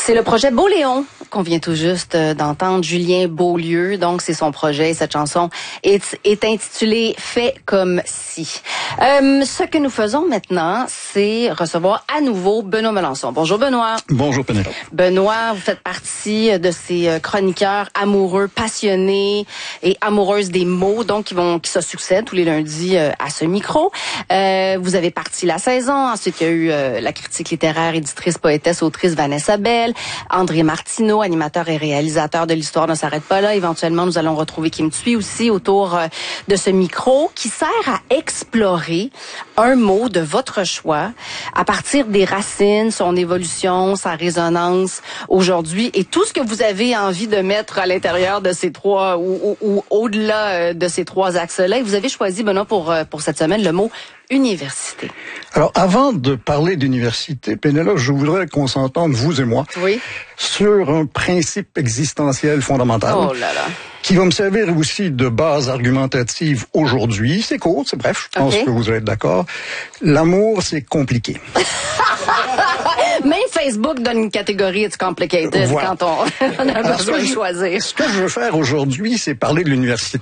C'est le projet Beauléon qu'on vient tout juste d'entendre, Julien Beaulieu. Donc, c'est son projet. Cette chanson est intitulée « Fait comme si ». Ce que nous faisons maintenant, c'est recevoir à nouveau Benoît Melançon. Bonjour Benoît. Bonjour Pénélope. Benoît, vous faites partie de ces chroniqueurs amoureux, passionnés et amoureuses des mots, donc qui se succèdent tous les lundis à ce micro. Vous avez parti la saison, ensuite il y a eu la critique littéraire, éditrice, poétesse, autrice Vanessa Bell, André Martineau, animateur et réalisateur de l'Histoire ne s'arrête pas là. Éventuellement, nous allons retrouver Kim Thuy aussi autour de ce micro qui sert à explorer un mot de votre choix à partir des racines, son évolution, sa résonance aujourd'hui et tout ce que vous avez envie de mettre à l'intérieur de ces trois ou au-delà de ces trois axes-là. Et vous avez choisi, Benoît, pour cette semaine, le mot université. Alors, avant de parler d'université, Pénélope, je voudrais qu'on s'entende, vous et moi, oui, sur un principe existentiel fondamental. Oh là là. Qui va me servir aussi de base argumentative aujourd'hui. C'est court, c'est bref, je pense que vous allez être d'accord. L'amour, c'est compliqué. Même Facebook donne une catégorie It's complicated quand on a besoin de choisir. Ce que je veux faire aujourd'hui, c'est parler de l'université.